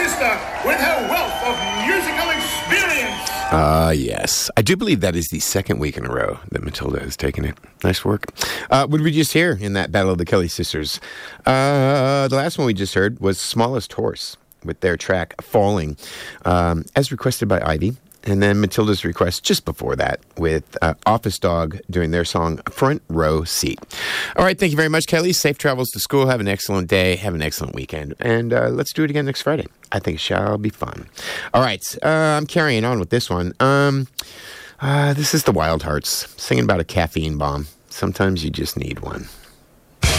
sister with her wealth of musical experience. Yes. I do believe that is the second week in a row that Matilda has taken it. Nice work. What did we just hear in that Battle of the Kelly Sisters? The last one we just heard was Smallest Horse with their track Falling, as requested by Ivy. And then Matilda's request just before that with Office Dog doing their song Front Row Seat. All right, thank you very much, Kelly. Safe travels to school. Have an excellent day. Have an excellent weekend. And let's do it again next Friday. I think it shall be fun. All right, I'm carrying on with this one. This is the Wild Hearts singing about a caffeine bomb. Sometimes you just need one.